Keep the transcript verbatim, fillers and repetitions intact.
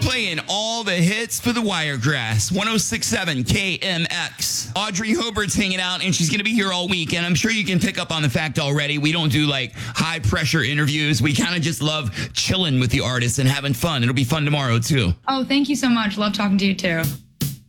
Playing all the hits for the Wiregrass. one oh six point seven K M X. Audrey Hobart's hanging out, and she's going to be here all week. And I'm sure you can pick up on the fact already. We don't do like high pressure interviews. We kind of just love chilling with the artists and having fun. It'll be fun tomorrow, too. Oh, thank you so much. Love talking to you, too.